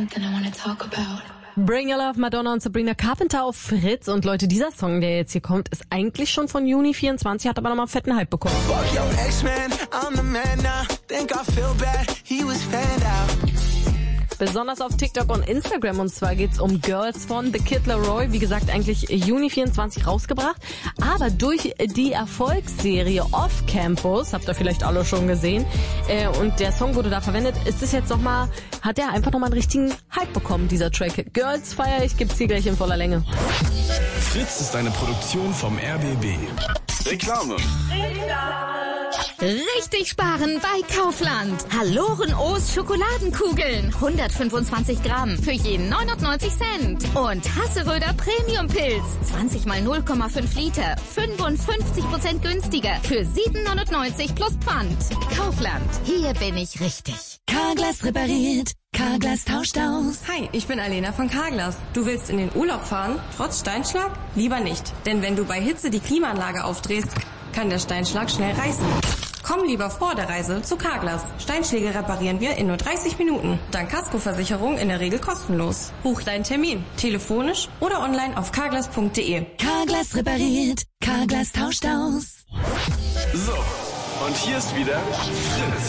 something I want to talk about. Bring Your Love, Madonna und Sabrina Carpenter auf Fritz. Und Leute, dieser Song, der jetzt hier kommt, ist eigentlich schon von Juni 24, hat aber nochmal einen fetten Hype bekommen. Fuck your ex-man, I'm the man now. Think I feel bad, he was fanned out. Besonders auf TikTok und Instagram. Und zwar geht's um Girls von The Kid Laroi. Wie gesagt, eigentlich Juni 24 rausgebracht. Aber durch die Erfolgsserie Off Campus, habt ihr vielleicht alle schon gesehen, und der Song wurde da verwendet, ist es jetzt nochmal, hat er einfach nochmal einen richtigen Hype bekommen, dieser Track. Girls feier ich, gibt's hier gleich in voller Länge. Fritz ist eine Produktion vom RBB. Reklame. Richtig sparen bei Kaufland. Haloren O's Schokoladenkugeln. 125 Gramm für jeden 99 Cent. Und Hasseröder Premium Pilz. 20 mal 0,5 Liter. 55% günstiger. Für 7,99 plus Pfand. Kaufland. Hier bin ich richtig. Carglass repariert. Carglass tauscht aus. Hi, ich bin Alena von Carglass. Du willst in den Urlaub fahren, trotz Steinschlag? Lieber nicht. Denn wenn du bei Hitze die Klimaanlage aufdrehst, kann der Steinschlag schnell reißen. Komm lieber vor der Reise zu Carglass. Steinschläge reparieren wir in nur 30 Minuten. Dank Kaskoversicherung in der Regel kostenlos. Buch deinen Termin, telefonisch oder online auf carglass.de. Carglass repariert. Carglass tauscht aus. So, und hier ist wieder Fritz.